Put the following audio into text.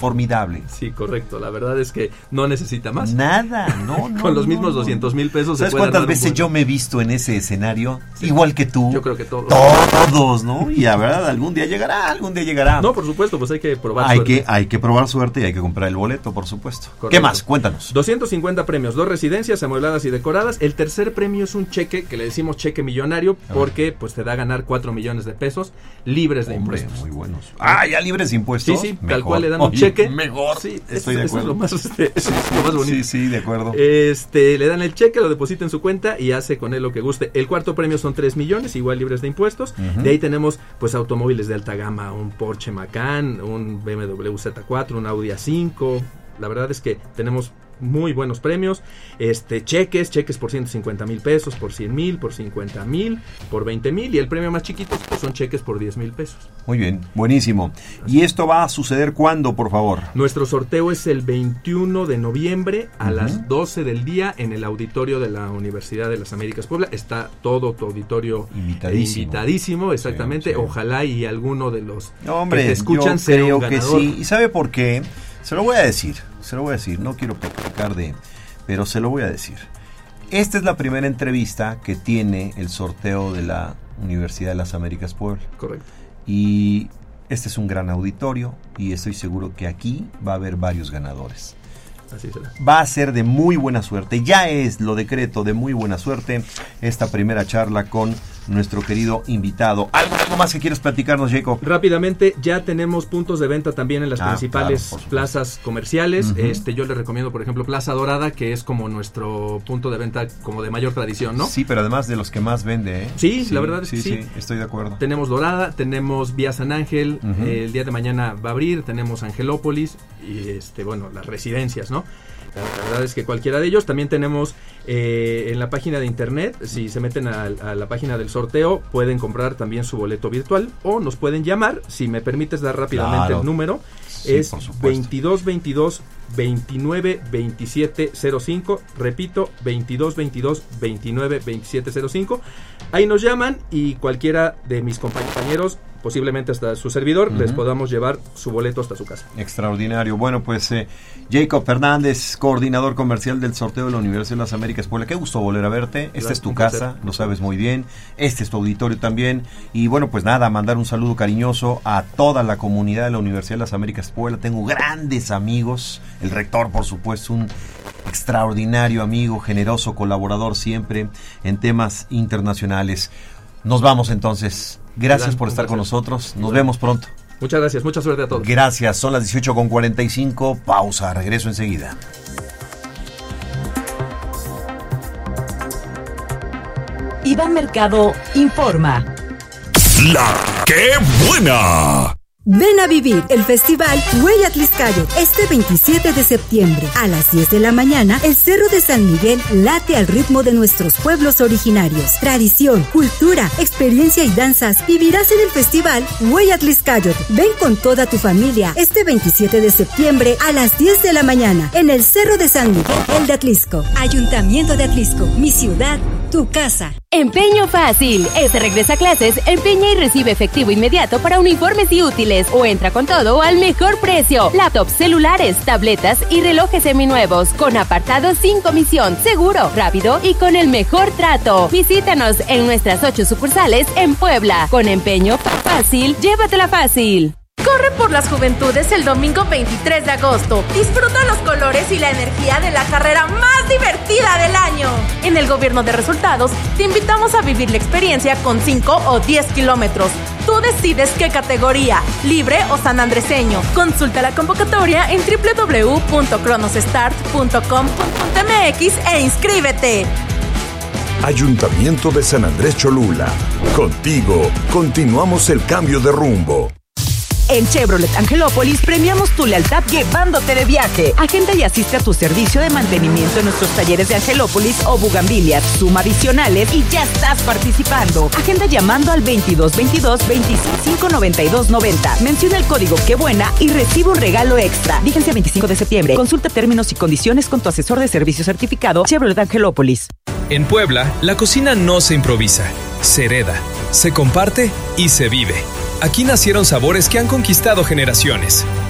formidable. Sí, correcto. La verdad es que no necesita más. Nada, no. Con los mismos 200,000 pesos. ¿Sabes cuántas veces yo me he visto en ese escenario? Sí. Igual que tú. Yo creo que todos. Todos, ¿no? Y la verdad, algún día llegará. No, por supuesto, pues hay que probar suerte. Hay que probar suerte y hay que comprar el boleto, por supuesto. Correcto. ¿Qué más? Cuéntanos. 250 premios, 2 residencias amuebladas y decoradas. El tercer premio es un cheque, que le decimos cheque millonario, porque pues te da a ganar 4 millones de pesos libres de impuestos. Muy buenos. Ya libres de impuestos. Sí, mejor. Tal cual le dan un cheque. Mejor. Sí, estoy de acuerdo. Eso es lo más bonito. Sí, de acuerdo. Le dan el cheque, lo deposita en su cuenta y hace con él lo que guste. El cuarto premio son 3 millones, igual libres de impuestos. De ahí tenemos pues automóviles de alta gama, un Porsche Macan, un BMW Z4, un Audi A5. La verdad es que tenemos muy buenos premios, cheques por 150,000 pesos, por 100,000, por 50,000, por 20,000, y el premio más chiquito pues son cheques por 10,000 pesos. Muy bien, buenísimo. ¿Y esto va a suceder cuándo, por favor? Nuestro sorteo es el 21 de noviembre a las 12 del día en el auditorio de la Universidad de las Américas Puebla. Está todo tu auditorio invitadísimo, exactamente. Sí. Ojalá y alguno de los que te escuchan sea un ganador. Que sí. ¿Y sabe por qué? Se lo voy a decir, no quiero pecar pero se lo voy a decir. Esta es la primera entrevista que tiene el sorteo de la Universidad de las Américas Puebla. Correcto. Y este es un gran auditorio y estoy seguro que aquí va a haber varios ganadores. Así será. Va a ser de muy buena suerte, ya es lo decreto de muy buena suerte esta primera charla con nuestro querido invitado. ¿Algo más que quieres platicarnos, Jacob? Rápidamente, ya tenemos puntos de venta también en las principales plazas comerciales. Yo les recomiendo, por ejemplo, Plaza Dorada, que es como nuestro punto de venta como de mayor tradición, ¿no? Sí, pero además de los que más vende, ¿eh? Sí, la verdad es que sí, estoy de acuerdo. Tenemos Dorada, tenemos Vía San Ángel, el día de mañana va a abrir, tenemos Angelópolis y las residencias, ¿no? La verdad es que cualquiera de ellos. También tenemos en la página de internet, si se meten a la página del sorteo, pueden comprar también su boleto virtual o nos pueden llamar. Si me permites dar rápidamente el número, es 2222 29 27 05. Repito, 2222 29 27 05. Ahí nos llaman y cualquiera de mis compañeros, posiblemente hasta su servidor, les podamos llevar su boleto hasta su casa. Extraordinario. Bueno, pues Jacob Fernández, coordinador comercial del sorteo de la Universidad de las Américas Puebla. Qué gusto volver a verte. Esta es tu casa, lo sabes muy bien. Este es tu auditorio también. Y bueno, pues nada, mandar un saludo cariñoso a toda la comunidad de la Universidad de las Américas Puebla. Tengo grandes amigos. El rector, por supuesto, un extraordinario amigo, generoso colaborador siempre en temas internacionales. Nos vamos entonces. Gracias por estar con nosotros. Nos vemos pronto. Muchas gracias. Mucha suerte a todos. Gracias. Son las 18:45. Pausa. Regreso enseguida. Iván Mercado informa. ¡La qué buena! Ven a vivir el festival Huella Tliscayot este 27 de septiembre. A las 10 de la mañana, el Cerro de San Miguel late al ritmo de nuestros pueblos originarios. Tradición, cultura, experiencia y danzas vivirás en el festival Huella Tliscayot. Ven con toda tu familia este 27 de septiembre a las 10 de la mañana en el Cerro de San Miguel, el de Atlisco. Ayuntamiento de Atlisco, mi ciudad, tu casa. Empeño Fácil. Regresa a clases, empeña y recibe efectivo inmediato para uniformes y útiles o entra con todo al mejor precio. Laptops, celulares, tabletas y relojes seminuevos con apartado sin comisión, seguro, rápido y con el mejor trato. Visítanos en nuestras 8 sucursales en Puebla. Con Empeño Fácil, llévatela fácil. Corre por las juventudes el domingo 23 de agosto. Disfruta los colores y la energía de la carrera más divertida del año. En el Gobierno de Resultados, te invitamos a vivir la experiencia con 5 o 10 kilómetros. Tú decides qué categoría, libre o sanandreseño. Consulta la convocatoria en www.cronosstart.com.mx e inscríbete. Ayuntamiento de San Andrés Cholula. Contigo, continuamos el cambio de rumbo. En Chevrolet Angelópolis premiamos tu lealtad llevándote de viaje. Agenda y asiste a tu servicio de mantenimiento en nuestros talleres de Angelópolis o Bugambilias. Suma adicionales y ya estás participando. Agenda llamando al 2222-259290. Menciona el código Qué Buena y recibe un regalo extra. Vigencia 25 de septiembre. Consulta términos y condiciones con tu asesor de servicio certificado Chevrolet Angelópolis. En Puebla, la cocina no se improvisa, se hereda, se comparte y se vive. Aquí nacieron sabores que han conquistado generaciones.